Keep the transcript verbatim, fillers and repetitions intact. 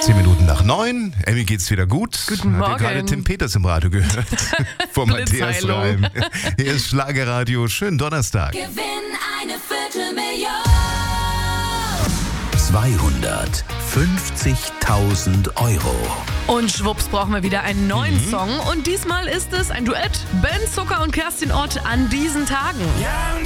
Zehn Minuten nach neun. Emmy, geht's wieder gut? Guten Hat ihr Morgen. gerade Tim Peters im Radio gehört? Von Matthias Blitzheilung. Reim. Hier ist Schlagerradio. Schönen Donnerstag. Gewinn eine Viertelmillion. zweihundertfünfzigtausend Euro. Und schwupps brauchen wir wieder einen neuen Song. Und diesmal ist es ein Duett. Ben Zucker und Kerstin Ott an diesen Tagen.